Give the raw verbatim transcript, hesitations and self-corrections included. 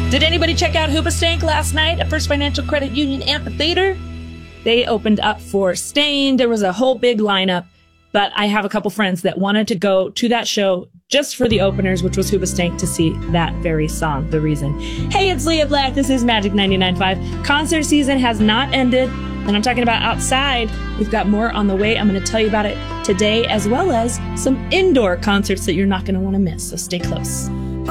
Did anybody check out Hoobastank last night at First Financial Credit Union Amphitheater? They opened up for Staind. There was a whole big lineup, but I have a couple friends that wanted to go to that show just for the openers, which was Hoobastank, to see that very song, The Reason. Hey, it's Leah Black. This is Magic ninety-nine point five. Concert season has not ended, and I'm talking about outside. We've got more on the way. I'm going to tell you about it today, as well as some indoor concerts that you're not going to want to miss, so stay close.